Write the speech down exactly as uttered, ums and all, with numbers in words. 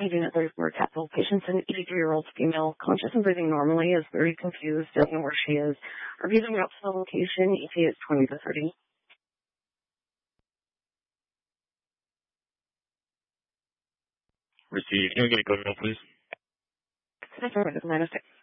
Unit thirty-four capital. Patient's an eighty-three-year-old female, conscious and breathing normally, is very confused, doesn't know where she is. Reviews and route to the location, E T is twenty to thirty. Receive. Can we get a code now, please? That's right, it's nine oh six.